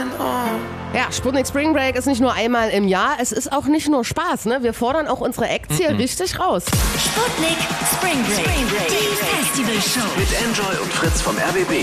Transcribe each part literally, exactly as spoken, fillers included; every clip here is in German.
Ja, Sputnik Spring Break ist nicht nur einmal im Jahr, es ist auch nicht nur Spaß, ne? Wir fordern auch unsere Acts hier mhm. richtig raus. Sputnik Spring Break, Spring Break. Die Festivalshow. Mit Enjoy und Fritz vom R B B.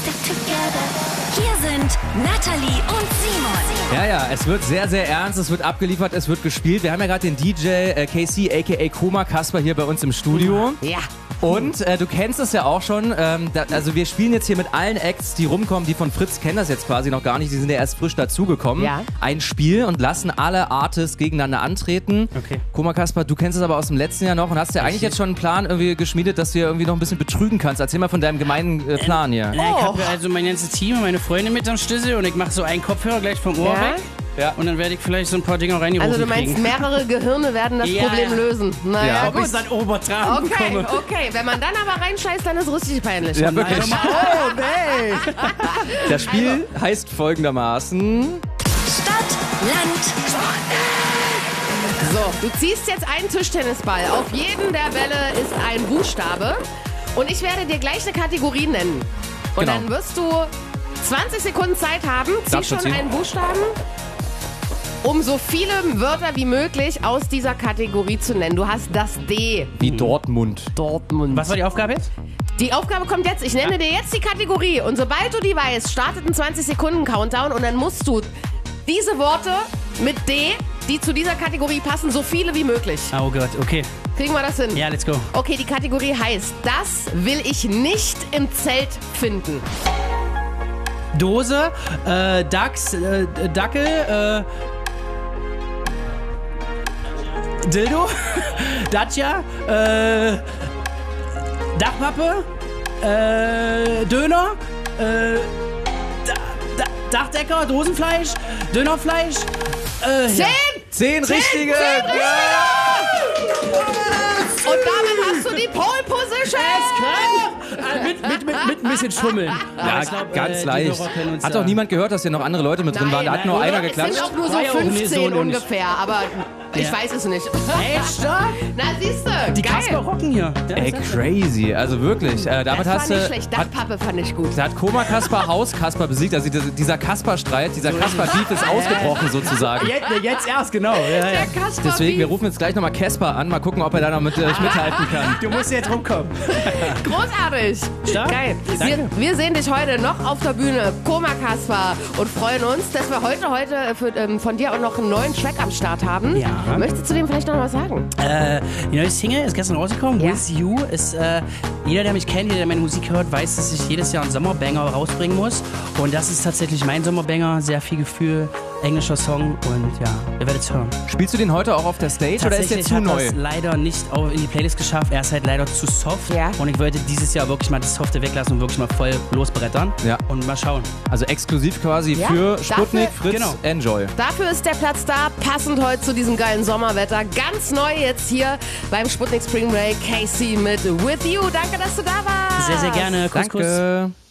Hier sind Natalie und Simon. Ja, ja, es wird sehr, sehr ernst, es wird abgeliefert, es wird gespielt. Wir haben ja gerade den D J äh, K C, aka Koma Kasper, hier bei uns im Studio. Ja. Und äh, du kennst es ja auch schon, ähm, da, also wir spielen jetzt hier mit allen Acts, die rumkommen, die von Fritz kennen das jetzt quasi noch gar nicht, die sind ja erst frisch dazugekommen. Ja. Ein Spiel und lassen alle Artists gegeneinander antreten. Okay. Koma Kasper, du kennst es aber aus dem letzten Jahr noch und hast ja eigentlich jetzt schon einen Plan irgendwie geschmiedet, dass du ja irgendwie noch ein bisschen betrügen kannst. Erzähl mal von deinem gemeinen äh, Plan hier. Äh, ich habe also mein ganzes Team und meine Freunde mit am Schlüssel und ich mache so einen Kopfhörer gleich vom Ohr Ja? weg. Ja. Und dann werde ich vielleicht so ein paar Dinge reingerufen Also du meinst, kriegen. mehrere Gehirne werden das Ja. Problem lösen? Naja, Ja. Ob ich gut. es dann übertragen Okay, bekomme. okay. Wenn man dann aber reinscheißt, dann ist es richtig peinlich. Ja, wirklich. Oh, nee. Das Spiel heißt folgendermaßen... Stadt, Land, So, du ziehst jetzt einen Tischtennisball. Auf jedem der Bälle ist ein Buchstabe. Und ich werde dir gleich eine Kategorie nennen. Und Genau. dann wirst du zwanzig Sekunden Zeit haben. Zieh Darfst du schon ziehen? einen Buchstaben, um so viele Wörter wie möglich aus dieser Kategorie zu nennen. Du hast das D. Wie Dortmund. Dortmund. Was war die Aufgabe jetzt? Die Aufgabe kommt jetzt. Ich nenne dir jetzt die Kategorie. Und sobald du die weißt, startet ein zwanzig Sekunden Countdown. Und dann musst du diese Worte mit D, die zu dieser Kategorie passen, so viele wie möglich. Oh Gott, okay. Kriegen wir das hin? Ja, let's go. Okay, die Kategorie heißt, das will ich nicht im Zelt finden. Dose, äh, Dachs, äh, Dackel, äh, Dildo, Dacia, äh, Dachpappe, äh, Döner, äh, da, da, Dachdecker, Dosenfleisch, Dönerfleisch, äh, Zehn! ja. Zehn richtige! zehn Und damit hast du die Pole Position! Äh, mit, mit, mit, mit ein bisschen Schummeln. Ja, ich glaub, ganz äh, die leicht. Hörer können uns Hat da- doch niemand gehört, dass hier noch andere Leute mit drin Nein, waren. Da hat nein, nur oder? einer Es geklatscht. sind auch nur so War ja auch fünfzehn nicht so nicht. ungefähr, aber ich Ja. weiß es nicht. Echt? Na, siehst du, Die geil. Kasper rocken hier. Ja, Ey, ist crazy. Also wirklich. Äh, damit Das hast war du. nicht schlecht. Hat, Dachpappe fand ich gut. da hat Koma Kasper Haus Kasper besiegt. Also dieser, dieser Kasper-Streit, dieser Kasper-Beef ist ausgebrochen sozusagen. Jetzt, jetzt erst, genau. Ja, ja. Der Kasper Deswegen, wir Beef. rufen jetzt gleich nochmal Kasper an. Mal gucken, ob er da noch mit euch mithalten kann. Du musst jetzt rumkommen. Großartig. Stark. Geil. Wir, Danke. wir sehen dich heute noch auf der Bühne, Koma Kasper, und freuen uns, dass wir heute, heute für, ähm, von dir auch noch einen neuen Track am Start haben. Ja. Möchtest du dem vielleicht noch was sagen? Äh, die neue Single ist gestern rausgekommen. Ja. With You ist, äh, jeder, der mich kennt, jeder, der meine Musik hört, weiß, dass ich jedes Jahr einen Sommerbanger rausbringen muss. Und das ist tatsächlich mein Sommerbanger. Sehr viel Gefühl, englischer Song und ja, ihr werdet es hören. Spielst du den heute auch auf der Stage oder ist der Tatsächlich zu hat neu? das leider nicht auf- in die Playlist geschafft. Er ist halt leider zu soft. Ja. Und ich wollte dieses Jahr wirklich mal das Softe weglassen und wirklich mal voll losbrettern. Ja. Und mal schauen. Also exklusiv quasi Ja, für dafür- Sputnik, Fritz, genau. Enjoy. Dafür ist der Platz da, passend heute zu diesem geilen Sommerwetter. Ganz neu jetzt hier beim Sputnik Spring Break. K C mit With You. Danke, dass du da warst. Sehr, sehr gerne. Kuss, Kuss. Danke.